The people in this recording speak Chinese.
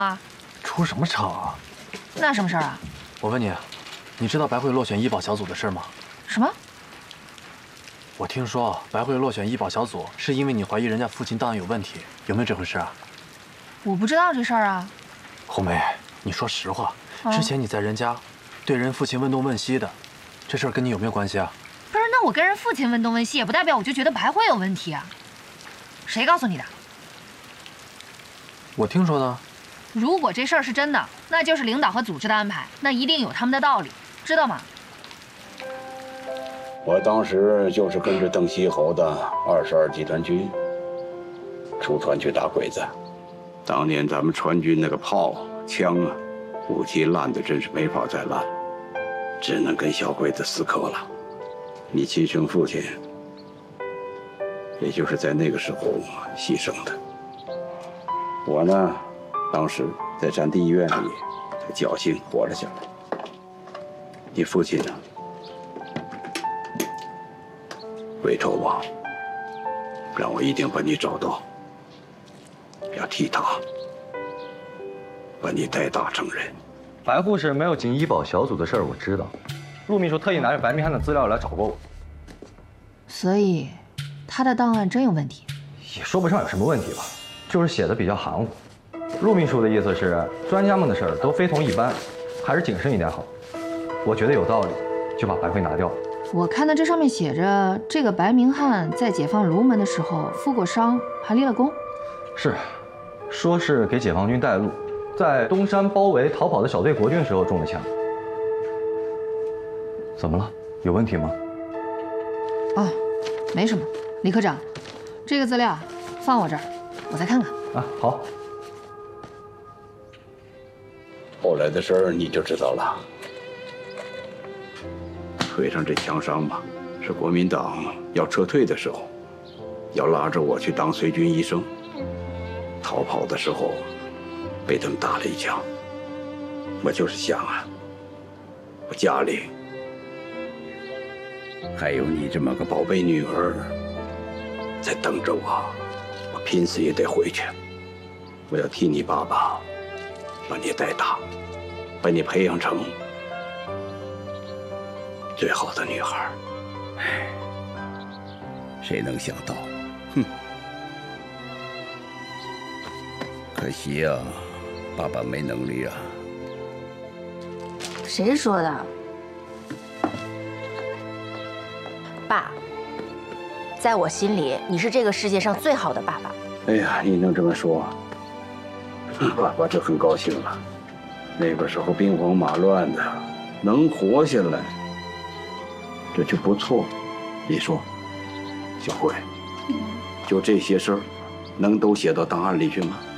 啊？ 出什么场啊？ 那什么事儿啊？ 我问你，你知道白慧落选医保小组的事吗？ 什么？ 我听说白慧落选医保小组是因为你怀疑人家父亲档案有问题，有没有这回事啊？ 我不知道这事儿啊。 红梅，你说实话，之前你在人家对人父亲问东问西的，这事儿跟你有没有关系啊？ 不是，那我跟人父亲问东问西，也不代表我就觉得白慧有问题啊。谁告诉你的？ 我听说的。 如果这事儿是真的，那就是领导和组织的安排，那一定有他们的道理，知道吗？ 我当时就是跟着邓锡侯的22集团军出船去打鬼子。当年咱们船军那个炮、枪啊，武器烂的真是没法再烂，只能跟小鬼子死磕了。你亲生父亲，也就是在那个时候牺牲的。我呢，当时在战地医院里，才侥幸活了下来。你父亲呢？回头吧，让我一定把你找到，要替他把你带大成人。 白护士没有进医保小组的事儿我知道，陆秘书特意拿着白明翰的资料来找过我， 所以他的档案真有问题？ 也说不上有什么问题吧，就是写的比较含糊。陆秘书的意思是，专家们的事儿都非同一般，还是谨慎一点好。我觉得有道理，就把白慧拿掉了。 我看到这上面写着，这个白明翰在解放卢门的时候负过伤，还立了功。 是，说是给解放军带路，在东山包围逃跑的小队国军时候中的枪。怎么了？有问题吗？ 哦，没什么。李科长，这个资料放我这儿，我再看看。 啊，好。 后来的事儿你就知道了。腿上这枪伤吧，是国民党要撤退的时候，要拉着我去当随军医生。逃跑的时候，被他们打了一枪。我就是想啊，我家里还有你这么个宝贝女儿在等着我，我拼死也得回去。我要替你爸爸把你带大，把你培养成最好的女孩。唉，谁能想到？哼！可惜呀，爸爸没能力啊。 谁说的？爸，在我心里，你是这个世界上最好的爸爸。 哎呀，你能这么说，爸爸就很高兴了。那个时候兵荒马乱的，能活下来，这就不错。你说，小慧，就这些事儿，能都写到档案里去吗？